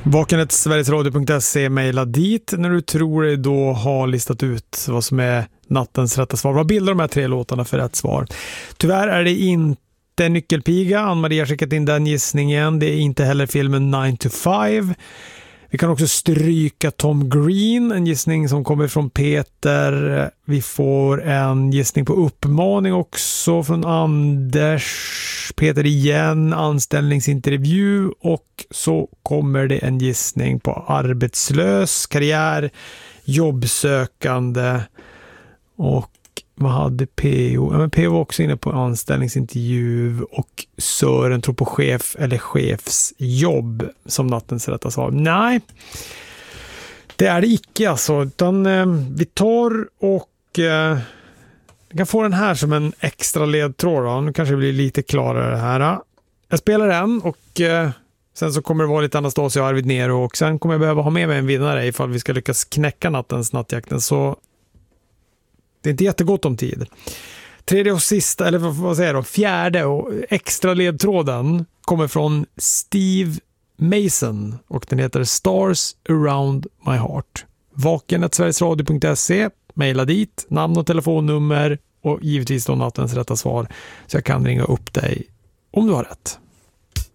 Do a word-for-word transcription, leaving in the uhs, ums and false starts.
Vakenet sverigesradio punkt se, mejla dit när du tror dig då har listat ut vad som är nattens rätta svar. Vad bildar de här tre låtarna för rätt svar? Tyvärr är det inte Nyckelpiga. Ann-Marie har skickat in den gissningen. Det är inte heller filmen nine to five. Vi kan också stryka Tom Green, en gissning som kommer från Peter. Vi får en gissning på uppmaning också från Anders. Peter igen, anställningsintervju, och så kommer det en gissning på arbetslös, karriär, jobbsökande, och vad hade P O? Ja, men P O var också inne på anställningsintervju, och Sören tror på chef eller chefsjobb som nattens rätta svar. Nej, det är det icke alltså, utan eh, vi tar och eh, vi kan få den här som en extra ledtråd då. Nu kanske det blir lite klarare det här. Jag spelar den, och eh, sen så kommer det vara lite Anastasia och Arvid Nero, och sen kommer jag behöva ha med mig en vinnare ifall vi ska lyckas knäcka nattens nattjakten, så det är inte jättegott om tid. Tredje och sista, eller vad säger jag då, fjärde och extra ledtråden kommer från Steve Mason, och den heter Stars Around My Heart. Vakenet sverigesradio punkt se, mejla dit, namn och telefonnummer, och givetvis då nattens rätta svar, så jag kan ringa upp dig om du har rätt.